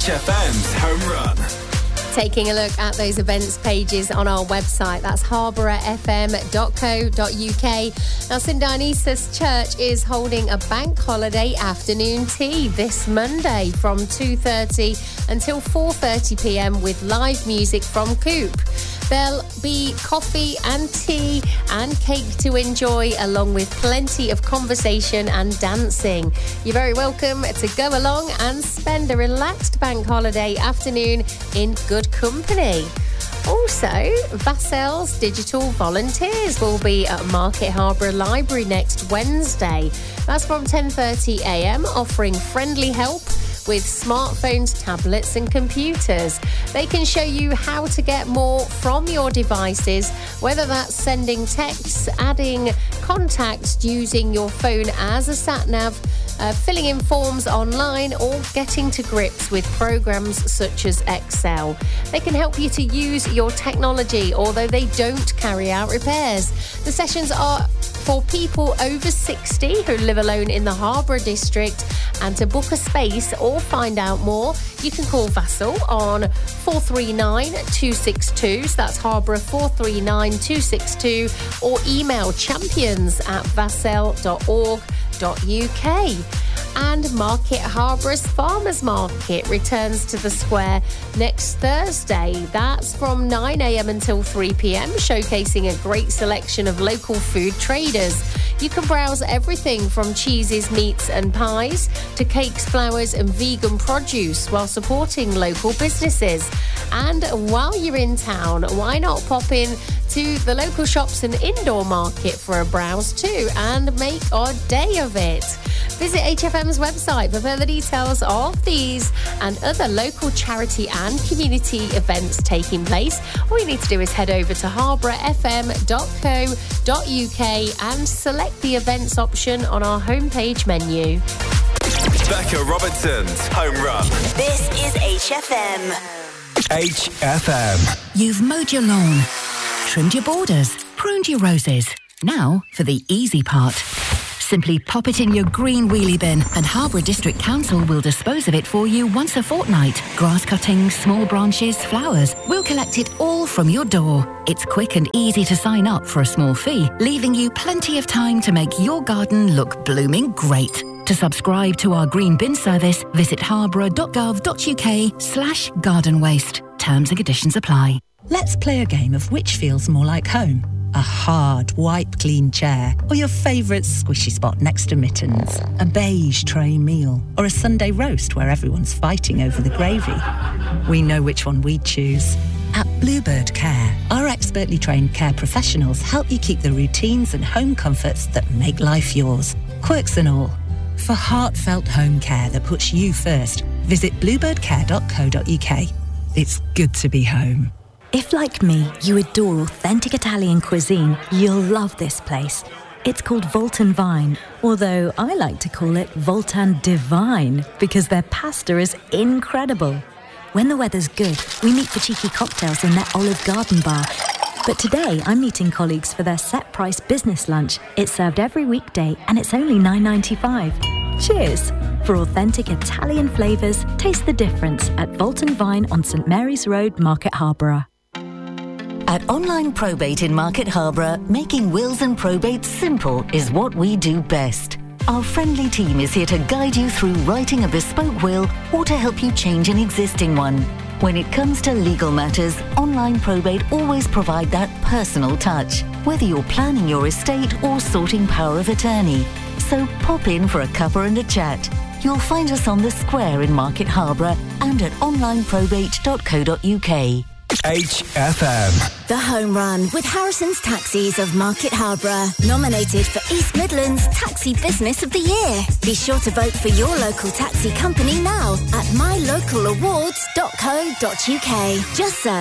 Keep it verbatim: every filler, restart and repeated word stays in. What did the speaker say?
H F M's Home Run. Taking a look at those events pages on our website. That's harborough f m dot co dot u k. Now, Saint Dionysus Church is holding a bank holiday afternoon tea this Monday from two thirty until four thirty p m with live music from Coop. There'll be coffee and tea and cake to enjoy, along with plenty of conversation and dancing. You're very welcome to go along and spend a relaxed bank holiday afternoon in good company. Also, Vassell's Digital Volunteers will be at Market Harborough Library next Wednesday. That's from ten thirty a m, offering friendly help with smartphones, tablets and computers. They can show you how to get more from your devices, whether that's sending texts, adding contacts using your phone as a sat-nav, uh, filling in forms online, or getting to grips with programs such as Excel. They can help you to use your technology, although they don't carry out repairs. The sessions are for people over sixty who live alone in the Harborough district, and to book a space or find out more, you can call Vassell on four three nine two six two, so that's Harborough four three nine two six two, or email champions at vassell dot org dot u k. And Market Harborough's Farmers Market returns to the square next Thursday. That's from nine a m until three p m, showcasing a great selection of local food traders. You can browse everything from cheeses, meats and pies to cakes, flowers and vegan produce while supporting local businesses. And while you're in town, why not pop in to the local shops and indoor market for a browse too and make a day of it. Visit H F M's website for further details of these and other local charity and community events taking place. All you need to do is head over to harborough f m dot co dot u k and select the events option on our homepage menu. Becca Robertson's Home Run. This is H F M. H F M. You've mowed your lawn, trimmed your borders, pruned your roses. Now for the easy part. Simply pop it in your green wheelie bin and Harborough District Council will dispose of it for you once a fortnight. Grass cuttings, small branches, flowers. We'll collect it all from your door. It's quick and easy to sign up for a small fee, leaving you plenty of time to make your garden look blooming great. To subscribe to our green bin service, visit harborough dot gov dot u k slash garden waste. Terms and conditions apply. Let's play a game of which feels more like home. A hard, wipe-clean chair, or your favourite squishy spot next to mittens, a beige tray meal, or a Sunday roast where everyone's fighting over the gravy. We know which one we'd choose. At Bluebird Care, our expertly trained care professionals help you keep the routines and home comforts that make life yours, quirks and all. For heartfelt home care that puts you first, visit bluebird care dot co dot u k. It's good to be home. If, like me, you adore authentic Italian cuisine, you'll love this place. It's called Voltan Vine, although I like to call it Voltan Divine because their pasta is incredible. When the weather's good, we meet for cheeky cocktails in their Olive Garden bar. But today, I'm meeting colleagues for their set-price business lunch. It's served every weekday and it's only nine ninety-five. Cheers! For authentic Italian flavours, taste the difference at Voltan Vine on St Mary's Road, Market Harborough. At Online Probate in Market Harborough, making wills and probates simple is what we do best. Our friendly team is here to guide you through writing a bespoke will or to help you change an existing one. When it comes to legal matters, Online Probate always provide that personal touch, whether you're planning your estate or sorting power of attorney. So pop in for a cuppa and a chat. You'll find us on the square in Market Harborough and at online probate dot co dot u k. H F M. The Home Run with Harrison's Taxis of Market Harborough. Nominated for East Midlands Taxi Business of the Year. Be sure to vote for your local taxi company now at my local awards dot co dot u k. Just search